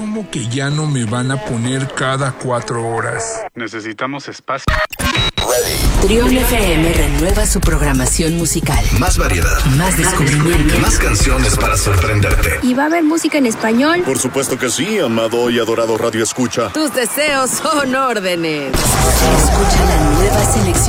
¿Cómo que ya no me van a poner cada 4 horas? Necesitamos espacio. Trión FM renueva su programación musical. Más variedad. Más descubrimiento. Más canciones para sorprenderte. ¿Y va a haber música en español? Por supuesto que sí, amado y adorado Radio Escucha. Tus deseos son órdenes. Escucha la nueva selección